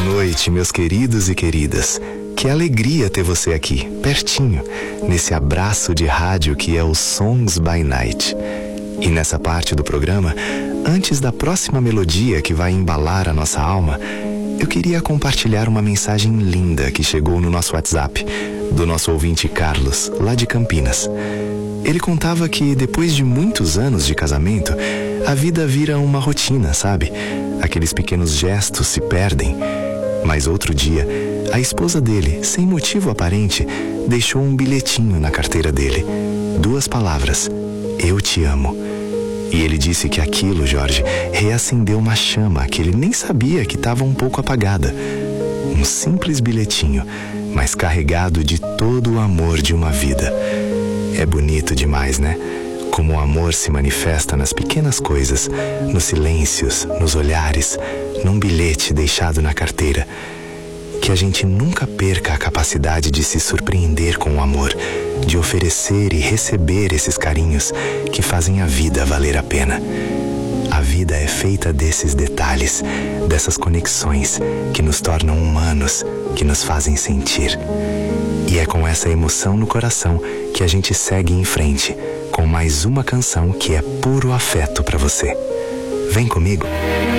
noite, meus queridos e queridas. Que alegria ter você aqui, pertinho, nesse abraço de rádio que é o Songs by Night. E nessa parte do programa, antes da próxima melodia que vai embalar a nossa alma, eu queria compartilhar uma mensagem linda que chegou no nosso WhatsApp, do nosso ouvinte Carlos, lá de Campinas. Ele contava que depois de muitos anos de casamento, a vida vira uma rotina, sabe? Aqueles pequenos gestos se perdem. Mas outro dia, a esposa dele, sem motivo aparente, deixou um bilhetinho na carteira dele. 2 palavras: eu te amo. E ele disse que aquilo, Jorge, reacendeu uma chama que ele nem sabia que estava um pouco apagada. Um simples bilhetinho, mas carregado de todo o amor de uma vida. É bonito demais, né? Como o amor se manifesta nas pequenas coisas, nos silêncios, nos olhares, num bilhete deixado na carteira. Que a gente nunca perca a capacidade de se surpreender com o amor, de oferecer e receber esses carinhos que fazem a vida valer a pena. A vida é feita desses detalhes, dessas conexões que nos tornam humanos, que nos fazem sentir. E é com essa emoção no coração que a gente segue em frente, com mais uma canção que é puro afeto para você. Vem comigo!